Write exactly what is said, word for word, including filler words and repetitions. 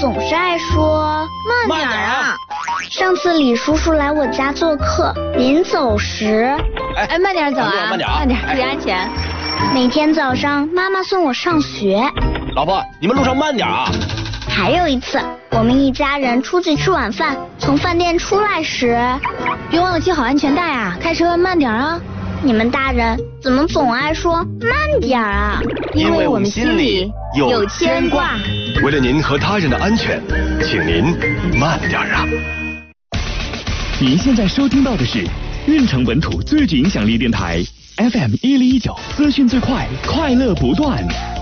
总是爱说慢点啊。 上次李叔叔来我家做客，临走时， 哎，慢点走啊， 慢点啊， 慢点，注意安全。 每天早上妈妈送我上学。 老婆，你们路上慢点啊。 还有一次，我们一家人出去吃晚饭，从饭店出来时， 别忘了系好安全带啊，开车慢点啊。 你们大人怎么总爱说慢点啊？ 因为我们心里有牵挂。 为了您和他人的安全，请您慢点啊。 您现在收听到的是运城本土最具影响力电台 F M 一零一九，资讯最快，快乐不断。